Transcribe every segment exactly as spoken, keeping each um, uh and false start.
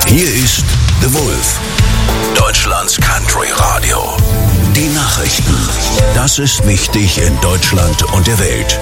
Hier ist The Wolf, Deutschlands Country Radio. Die Nachrichten. Das ist wichtig in Deutschland und der Welt.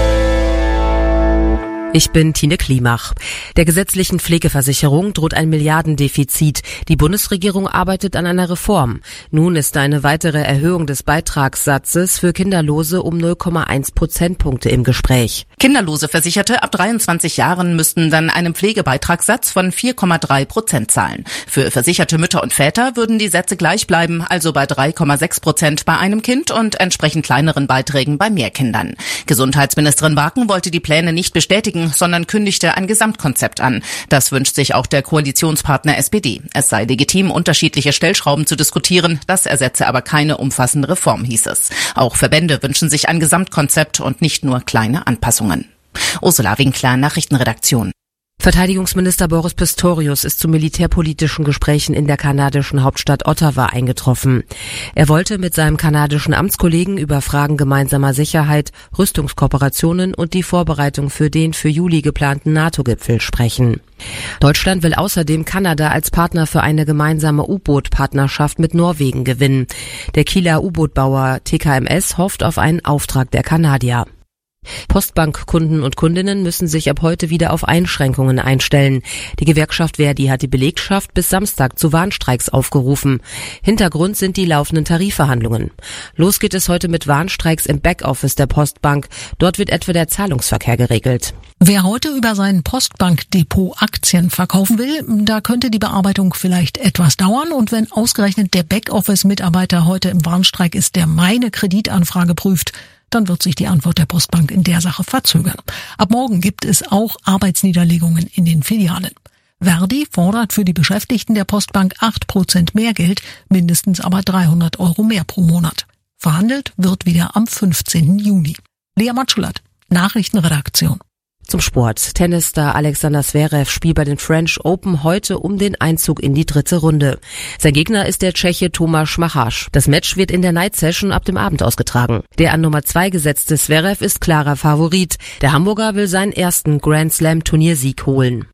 Ich bin Tine Klimach. Der gesetzlichen Pflegeversicherung droht ein Milliardendefizit. Die Bundesregierung arbeitet an einer Reform. Nun ist eine weitere Erhöhung des Beitragssatzes für Kinderlose um null Komma eins Prozentpunkte im Gespräch. Kinderlose Versicherte ab dreiundzwanzig Jahren müssten dann einen Pflegebeitragssatz von vier Komma drei Prozent zahlen. Für versicherte Mütter und Väter würden die Sätze gleich bleiben, also bei drei Komma sechs Prozent bei einem Kind und entsprechend kleineren Beiträgen bei mehr Kindern. Gesundheitsministerin Barken wollte die Pläne nicht bestätigen, sondern kündigte ein Gesamtkonzept an. Das wünscht sich auch der Koalitionspartner S P D. Es sei legitim, unterschiedliche Stellschrauben zu diskutieren. Das ersetze aber keine umfassende Reform, hieß es. Auch Verbände wünschen sich ein Gesamtkonzept und nicht nur kleine Anpassungen. Ursula Winkler, Nachrichtenredaktion. Verteidigungsminister Boris Pistorius ist zu militärpolitischen Gesprächen in der kanadischen Hauptstadt Ottawa eingetroffen. Er wollte mit seinem kanadischen Amtskollegen über Fragen gemeinsamer Sicherheit, Rüstungskooperationen und die Vorbereitung für den für Juli geplanten NATO-Gipfel sprechen. Deutschland will außerdem Kanada als Partner für eine gemeinsame U-Boot-Partnerschaft mit Norwegen gewinnen. Der Kieler U-Boot-Bauer T K M S hofft auf einen Auftrag der Kanadier. Postbankkunden und Kundinnen müssen sich ab heute wieder auf Einschränkungen einstellen. Die Gewerkschaft Verdi hat die Belegschaft bis Samstag zu Warnstreiks aufgerufen. Hintergrund sind die laufenden Tarifverhandlungen. Los geht es heute mit Warnstreiks im Backoffice der Postbank. Dort wird etwa der Zahlungsverkehr geregelt. Wer heute über sein Postbankdepot Aktien verkaufen will, da könnte die Bearbeitung vielleicht etwas dauern. Und wenn ausgerechnet der Backoffice-Mitarbeiter heute im Warnstreik ist, der meine Kreditanfrage prüft, dann wird sich die Antwort der Postbank in der Sache verzögern. Ab morgen gibt es auch Arbeitsniederlegungen in den Filialen. Verdi fordert für die Beschäftigten der Postbank acht Prozent mehr Geld, mindestens aber dreihundert Euro mehr pro Monat. Verhandelt wird wieder am fünfzehnten Juni. Lea Matschulat, Nachrichtenredaktion. Zum Sport. Tennisstar Alexander Zverev spielt bei den French Open heute um den Einzug in die dritte Runde. Sein Gegner ist der Tscheche Tomáš Machač. Das Match wird in der Night Session ab dem Abend ausgetragen. Der an Nummer zwei gesetzte Zverev ist klarer Favorit. Der Hamburger will seinen ersten Grand Slam Turniersieg holen.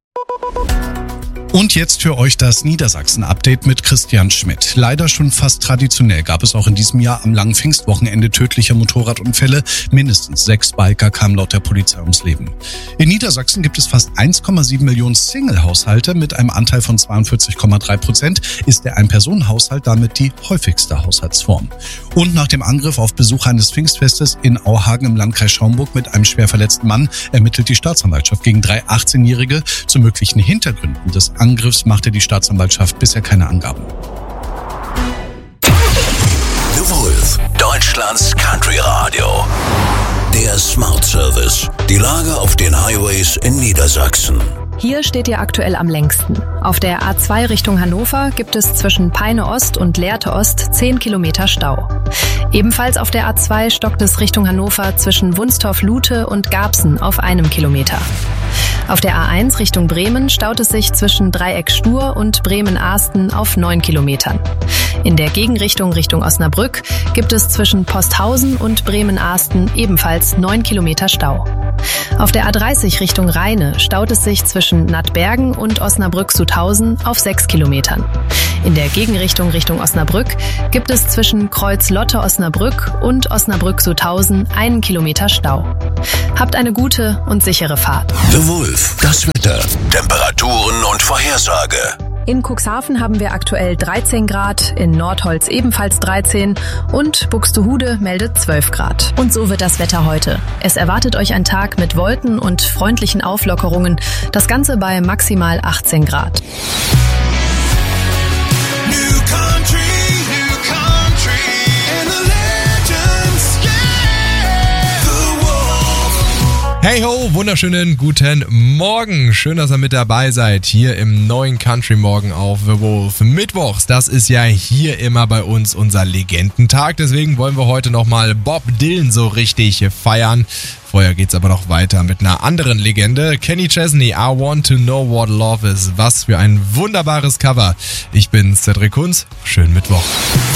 Und jetzt für euch das Niedersachsen-Update mit Christian Schmidt. Leider schon fast traditionell gab es auch in diesem Jahr am langen Pfingstwochenende tödliche Motorradunfälle. Mindestens sechs Biker kamen laut der Polizei ums Leben. In Niedersachsen gibt es fast eins Komma sieben Millionen Single-Haushalte. Mit einem Anteil von zweiundvierzig Komma drei Prozent ist der Ein-Personen-Haushalt damit die häufigste Haushaltsform. Und nach dem Angriff auf Besucher eines Pfingstfestes in Auhagen im Landkreis Schaumburg mit einem schwer verletzten Mann ermittelt die Staatsanwaltschaft gegen drei achtzehnjährige. Zu möglichen Hintergründen des Angriffs machte die Staatsanwaltschaft bisher keine Angaben. The Wolf, Deutschlands Country Radio. Der Smart Service. Die Lage auf den Highways in Niedersachsen. Hier steht ihr aktuell am längsten. Auf der A zwei Richtung Hannover gibt es zwischen Peine Ost und Lehrte Ost zehn Kilometer Stau. Ebenfalls auf der A zwei stockt es Richtung Hannover zwischen Wunstorf-Lute und Garbsen auf einem Kilometer. Auf der A eins Richtung Bremen staut es sich zwischen Dreieck Stur und Bremen-Ahsten auf neun Kilometern. In der Gegenrichtung Richtung Osnabrück gibt es zwischen Posthausen und Bremen-Ahsten ebenfalls neun Kilometer Stau. Auf der A dreißig Richtung Rheine staut es sich zwischen Nattbergen und Osnabrück-Sudhausen auf sechs Kilometern. In der Gegenrichtung Richtung Osnabrück gibt es zwischen Kreuz-Lotte-Osnabrück und Osnabrück-Sudhausen einen Kilometer Stau. Habt eine gute und sichere Fahrt. The Wolf, das Wetter, Temperaturen und Vorhersage. In Cuxhaven haben wir aktuell dreizehn Grad, in Nordholz ebenfalls dreizehn und Buxtehude meldet zwölf Grad. Und so wird das Wetter heute. Es erwartet euch ein Tag mit Wolken und freundlichen Auflockerungen, das Ganze bei maximal achtzehn Grad. Hey ho, wunderschönen guten Morgen. Schön, dass ihr mit dabei seid hier im neuen Country Morgen auf The Wolf. Mittwochs, das ist ja hier immer bei uns unser Legendentag. Deswegen wollen wir heute nochmal Bob Dylan so richtig feiern. Vorher geht's aber noch weiter mit einer anderen Legende. Kenny Chesney, I Want to Know What Love Is. Was für ein wunderbares Cover. Ich bin Cedric Kunz. Schönen Mittwoch.